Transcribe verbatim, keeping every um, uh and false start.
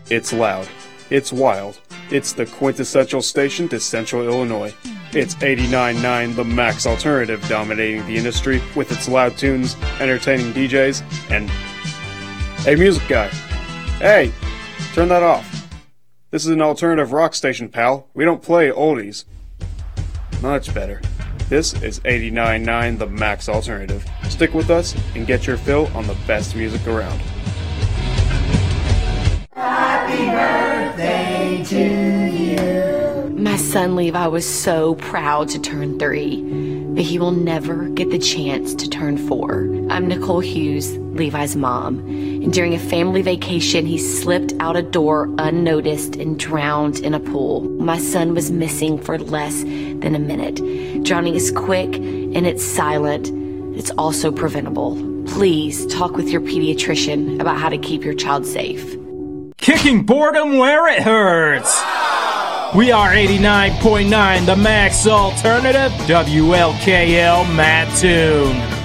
It's loud. It's wild. It's the quintessential station to Central Illinois. It's eighty-nine point nine The Max Alternative, dominating the industry with its loud tunes, entertaining D Js, and... Hey, music guy. Hey, turn that off. This is an alternative rock station, pal. We don't play oldies. Much better. This is eighty-nine point nine The Max Alternative. Stick with us and get your fill on the best music around. Happy birthday to you. My son Levi was so proud to turn three, but he will never get the chance to turn four. I'm Nicole Hughes, Levi's mom, and during a family vacation, he slipped out a door unnoticed and drowned in a pool. My son was missing for less than a minute. Drowning is quick and it's silent. It's also preventable. Please talk with your pediatrician about how to keep your child safe. Kicking boredom where it hurts. We are eighty-nine point nine The Max Alternative, W L K L Mattoon.